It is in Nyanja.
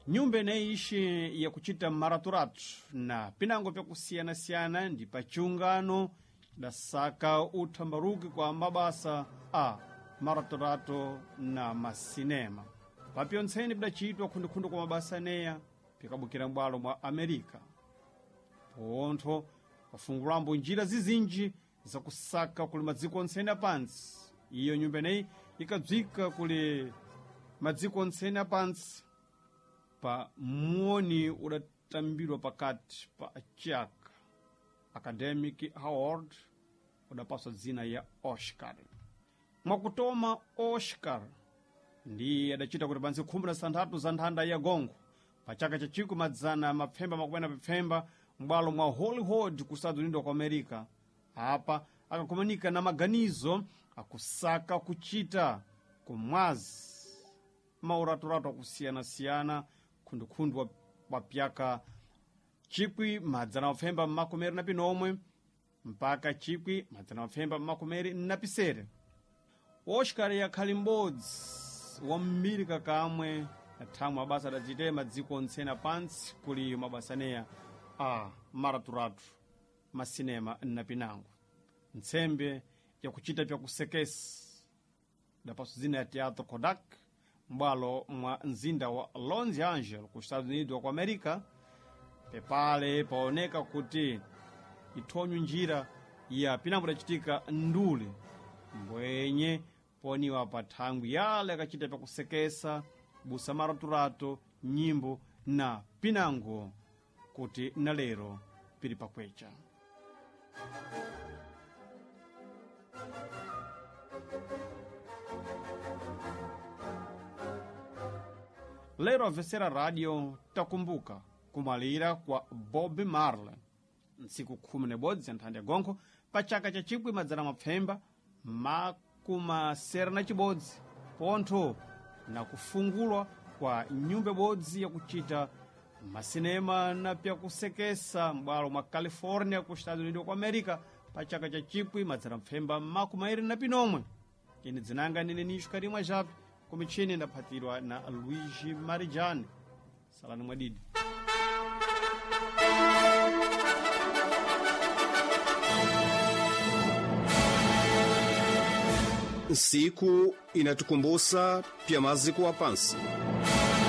nyumba inaishi ya kuchita maraturatu na pinango vya kusiyana-siyana ndi pachungano dasaka uthambaruki kwa mabasa a maraturatu na masinema. Papyontseni bidachitwa khundukhundu kwa mabasa neya pikabukira mbwalo mwa Amerika. Pontho pafungulambo njira zizinji za kusaka kuli madziko ontsene apansi. Iyo nyumba ineyi ikadzwika kuli madziko ontsene apansi pa muoni udatambidwa pakati pa achaka Academic Award udapaswa dzina ya Oscar. Mwakutoma Oscar ndi adachita kuti pansi 13 za nthanda ya gongo pachaka chachiku madzana mapfemba makupena pepfemba m'bwalo mwa Hollywood ku Estados Unidos kwa Amerika. Apa akakumanika na maganizo akusaka kuchita kumwazi mauraturatu akusiyana-siyana khundukhundu wa pyaka chikwi madzana mapfemba makumeri na pinomwe mpaka chikwi madzana mapfemba makumeri na pisere. Oscar yakhali m'bodzi wa mmiri kakamwe na thamwe mabasa adachite madziko ontsene apansi kuli mabasa neya a maraturatu masinema na pinango. Ntsembe ya kuchita pya kusekesa dapaso zina ya Teatro Kodak m'bwalo mwa nzinda wa Los Angeles ku Estados Unidos kwa Amerika. Pepale paoneka kuti itonyu njira ya pinango dachitika ndule mbwenye poniwa pa thangwi yale akachita pya kusekesa busa maraturatu nyimbo na pinango kuti nalero pili pakwecha. Lero avesera radio takumbuka kumalira kwa Bob Marley ntsiku 11 nthanda gongo pachaka cha chikwi madzana mapfemba makumasera na chibodzi pontho na kufungulwa kwa nyumba bodzi ya kuchita masinema na pya kusekesa m'bwalo mwa California ku Estados Unidos kwa Amerika pachaka cha chikwi madzana mapfemba makumairi na pinomwe. Ine dzinanga nine nishu karimwa japi kumichini ndaphatirwa na Luigi Marijani. Salani mwadidi. Siku inatukumbusha pia maziko wa pansi.